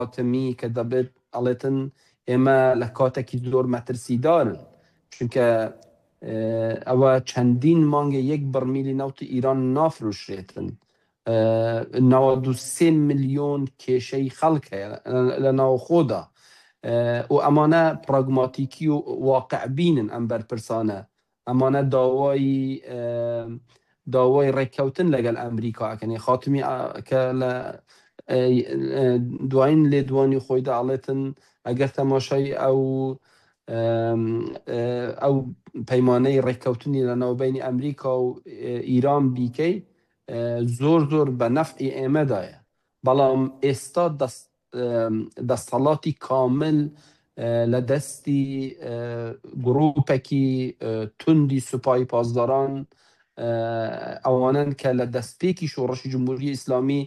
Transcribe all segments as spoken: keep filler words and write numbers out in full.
خاتمی کە دەبێت ئەڵێتن ئێمە لە کاتێکی زۆر مەترسیدارن، چونکە ئەوە چەندین مانگە یەک بەرمیلی نەوتی ئیران نافرۆشرێتن. نەوەد و سێ ملیۆن کێشەی خەڵک هەیە لە ناو خۆدا، و ئەمانە پراگماتیکی و واقع بینن ئەم بەرپرسانە، ئەمانە داوای داوای ڕێککەوتن لەگەڵ ئەمریکا ئەکەن. خاتمی کە لە دوایین لێدوانی خۆیدا ئەڵێتن ئەگەر تەماشای ئەو ئەو پەیمانەی ڕێککەوتنی لە ناوبینی ئەمریکا و ئیران بیکەی زۆر زۆر بە نەفعی ئێمەدایە، بەڵام ئێستا دەسەڵاتی کامل لە دەستی گروپێکی توندی سوپای پاسداران ئەوانن کە لە دەستپێکی شۆڕشی جمهوری ئیسلامی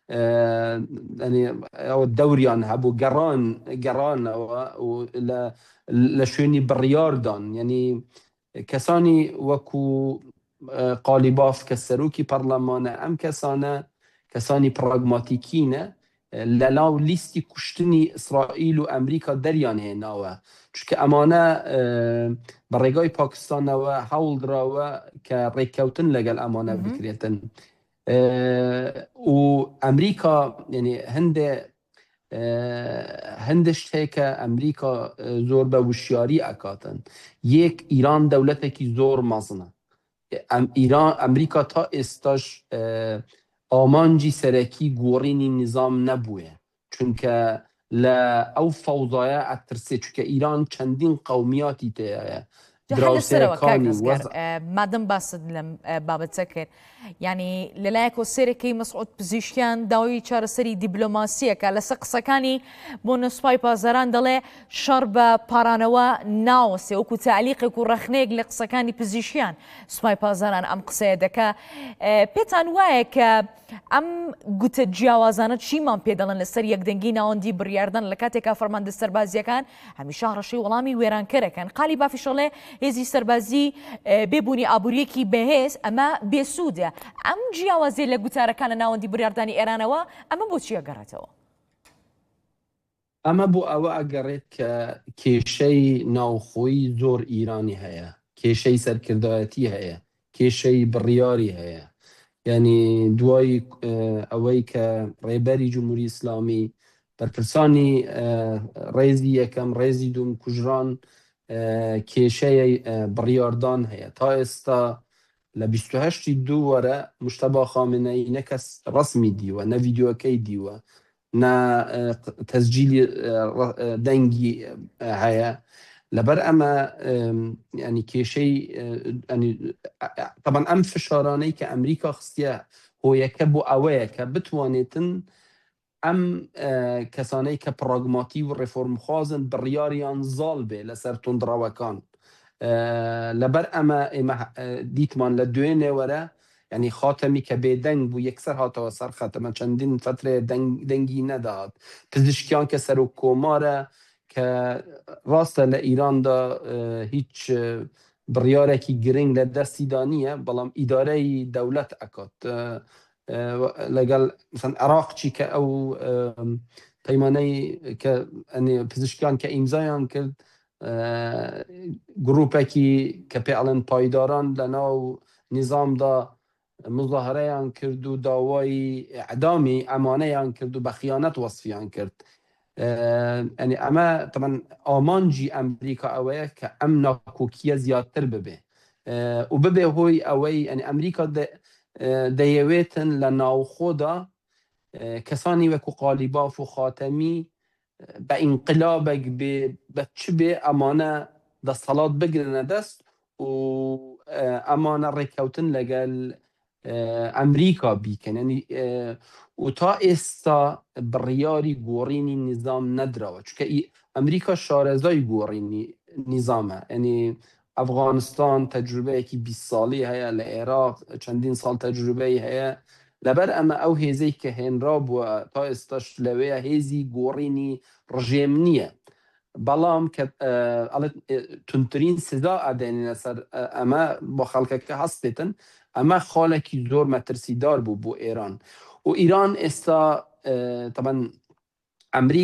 ئەوە دەوریان هەبوو گەڕان گەڕانەوە لە شوێنی بڕیاردان. یعنی کەسانی وەکو قالیباف کە سەرۆکی پەرلەمانە، ئەم کەسانە کەسانی پراگماتیکینە لە ناو لیستی کوشتنی ئیسرائیل و ئەمریکا دەریان هێناوە، چونکە ئەمانە بە ڕێگای پاکستانەوە هەوڵدراوە کە ڕێککەوتن لەگەڵ ئەمانە بکرێتن. و ئەمریکا ینی هەندێ هەندێ شتێک کە ئەمریکا زۆر بە وشیاری ئەکاتن. یەک، ئیران دەولەتێکی زۆر مەزنە. ئیران ئەمریکا تا ئێستاش ئامانجی سەرەکی گۆڕینی نظام نەبووە، چونکە لە ئەو فەوزایە ئەترسێ، چونکە ئیران چەندین قەومیاتی تێیە. مادەم باست لەم بابەتە کرد، ینی لەلایەکۆ سێرەکەی مەسعود پزیشکیان داوای چارەسەری دیبلۆماسیەکە لەسەر قسەکانی بۆ نسوپای پازاران دەڵێ شەڕ بە پارانەوە ناوەسێ، وەکو تعلیقێک و ڕەخنەیەک لە قسەکانی پزیشکیان سوپای پازاران ئەم قسەیە دەکا. پێتان وایە کە ئەم گوتە جیاوازانە چیمان پێ دەڵێن لەسەر یەکدەنگی ناوەندی بڕیاردن لە کاتێکا فەرماندە سەربازیەکان هەمیشە ڕەشەی وەڵامی وێرانکەرەکەن؟ قالی بافیشەڵێ هێزی سەربازی بێبوونی ئابوووریەکی بەهێز ئەمە بێسوودە. ئەم جیاوازێ لە گوتارەکانە ناوەندی بڕیاردانی ئێرانەوە ئەمە بۆچی ئەگەڕێتەوە؟ ئەمە بۆ ئەوە ئەگەڕێت کە کێشەی ناوخۆی زۆر ئیرانی هەیە، کێشەی سەرکردایەتی هەیە، کێشەی بڕیاری هەیە. یعنی دوای ئەوەی کە ڕێبەری جمهوری ئیسلامی بەرپرسانی ڕێزی یەکەم ڕێزی دوم کوژران کێشەی بڕیاردان هەیە. تا ئێستا لە بیست و هەشتی دوو وەرە موشتەبا خامنەئی نەکەس ڕسمی دیوە، نە ڤیدیۆکەی دیوە، نە تەسجیلی دەنگی هەیە. لەبەر ئەمە ینی کێشەی طبعاً ئەم فشارانەی کە ئەمریکا خستیە هۆیەکە بۆ ئەوەیە کە بتوانێتن ئەم کەسانەی کە پراگماتی و ڕێفۆرمخوازن بڕیاریان زاڵ بێ لەسەر تۆندراوەکان. لەبەر ئەمە ئێمە دیتمان لە دوێنێوەرە ینی خاتەمی کە بێدەنگ بوو یەکسەر هاتەوە سەر خەتەمە، چەندین فترێ دەنگی نەدات. پزیشکیان کە سەر و کۆمارە کە ڕاستە لە ئیراندا هیچ بڕیارێکی گرنگ لە دەستی دانیە، بەڵام ئیدارەی دەولەت ئەکات. لەگەڵ عێراق چی کە ئەو پەیمانەی کە پزیشکیان کە ئیمزایان کرد، گروپێکی کە پێ ئەڵێن پایداران لە ناو نیزامدا مزاهرەیان کرد و داوای ئەعدامی ئەمانەیان کرد و بە خیانەت وەسفیان کرد. ئەنی ئەمە تەمەن ئامانجی ئەمریکا ئەوەیە کە ئەم ناکۆکیە زیاتر ببێ و ببێ هۆی ئەوەی ئەنی ئەمریکا دەیەوێتن لە ناوخۆدا کەسانی وەکو قالیباف و خاتەمی بە ئینقلابێک بێ بە چ بێ ئەمانە دەسەڵات بگرنە دەست و ئەمانە ڕێککەوتن لەگەل ئەمریکا بیکەن. و تا ئێستا بڕیاری گۆڕینی نیزام نەدراوە، چونکە ئەمریکا شارەزای گۆڕینی نیزامە. ینی ئەفغانستان تەجروبەیەکی بیست ساڵی هەیە، لە عێراق چەندین ساڵ تەجروبەی هەیە. لەبەر ئەمە ئەو هێزەی کە هێنرا بووە تا ئێستاش لەوەیە هێزی گۆڕینی ڕژێم نییە، بەڵام کە تونترین سزا ئەدەنێنە سەر ئەمە بۆ خەڵکەکە هەستێتن. ئەمە خاڵێکی زۆر مەترسیدار بوو بۆ ئێران و ئیران ئێستا طبعاً ئەمریکا